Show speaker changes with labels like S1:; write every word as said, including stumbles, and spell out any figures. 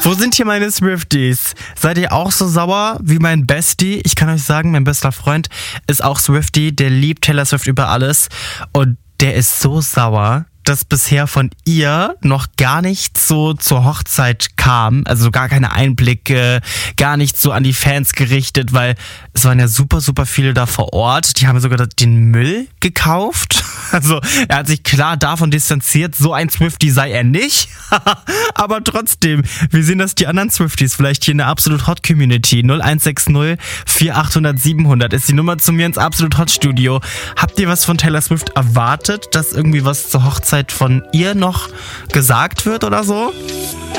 S1: Wo sind hier meine Swifties? Seid ihr auch so sauer wie mein Bestie? Ich kann euch sagen, mein bester Freund ist auch Swiftie, der liebt Taylor Swift über alles und der ist so sauer, dass bisher von ihr noch gar nichts so zur Hochzeit kam, also gar keine Einblicke, gar nichts so an die Fans gerichtet, weil es waren ja super, super viele da vor Ort, die haben sogar den Müll gekauft, also er hat sich klar davon distanziert, so ein Swiftie sei er nicht, aber trotzdem, wie sehen das die anderen Swifties, vielleicht hier in der Absolut Hot Community, null eins sechs null vier achthundert siebenhundert ist die Nummer zu mir ins Absolut Hot Studio. Habt ihr was von Taylor Swift erwartet, dass irgendwie was zur Hochzeit von ihr noch gesagt wird oder so?